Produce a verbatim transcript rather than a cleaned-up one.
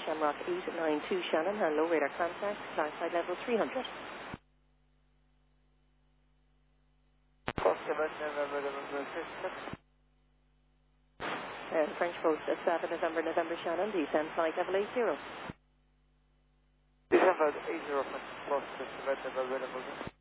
Shamrock eight nine two Shannon, hello, radar contact, flight side level three hundred. Foxtrot November, November six six. Uh, French Post at seven November, November Shannon, descend flight level eight zero. December eight zero, Foxtrot November, November.